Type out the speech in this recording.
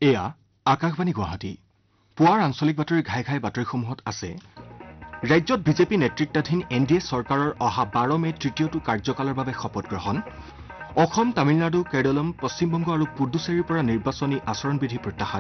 এয়া আকাশবাণী গুৱাহাটী পুৱাৰ আঞ্চলিক বাতৰিৰ ঘাই ঘাই বাতৰিসমূহত আছে ৰাজ্যত বিজেপি নেতৃত্বাধীন এনডিএ চৰকাৰৰ অহা 12 মে তৃতীয়টো কাৰ্যকালৰ বাবে শপত গ্ৰহণ অসম তামিলনাডু কেৰলম পশ্চিমবংগ আৰু পুডুচেৰীৰ পৰা নিৰ্বাচনী আচৰণবিধি প্ৰত্যাহাৰ